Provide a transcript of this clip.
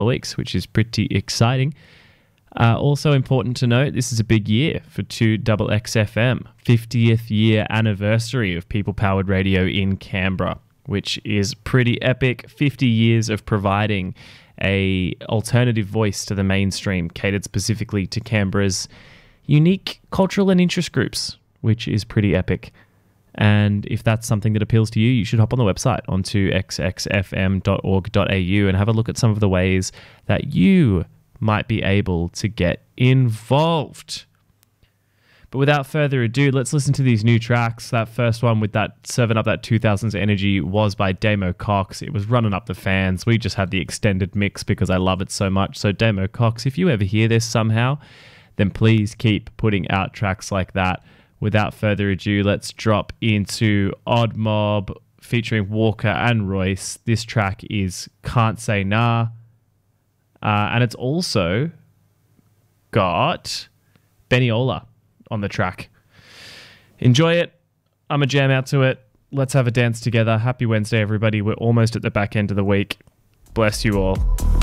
weeks, which is pretty exciting. Also important to note, this is a big year for 2XXFM, 50th year anniversary of people-powered radio in Canberra, which is pretty epic. 50 years of providing a alternative voice to the mainstream, catered specifically to Canberra's unique cultural and interest groups, which is pretty epic. And if that's something that appeals to you, you should hop on the website onto xxfm.org.au and have a look at some of the ways that you might be able to get involved. But without further ado, let's listen to these new tracks. That first one with that serving up that 2000s energy was by Damo Cox. It was running up the fans. We just had the extended mix because I love it so much. So Damo Cox, if you ever hear this somehow, then please keep putting out tracks like that. Without further ado, let's drop into Odd Mob featuring Walker and Royce. This track is Can't Say Nah. And it's also got Beniola on the track. Enjoy it. I'm a jam out to it. Let's have a dance together. Happy Wednesday, everybody. We're almost at the back end of the week. Bless you all.